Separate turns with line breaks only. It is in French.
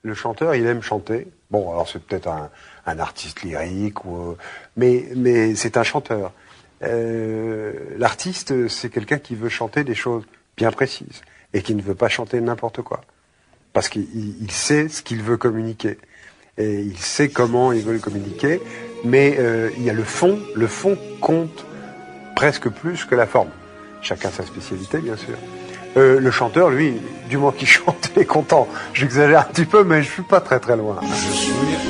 Le chanteur, il aime chanter. Bon, alors c'est peut-être un artiste lyrique, mais c'est un chanteur. L'artiste, c'est quelqu'un qui veut chanter des choses bien précises et qui ne veut pas chanter n'importe quoi. Parce qu'il sait ce qu'il veut communiquer. Et il sait comment il veut le communiquer, mais il y a le fond. Le fond compte presque plus que la forme. Chacun sa spécialité, bien sûr. Le chanteur, lui, du moment qu'il chante, il est content. J'exagère un petit peu, mais je suis pas très très loin.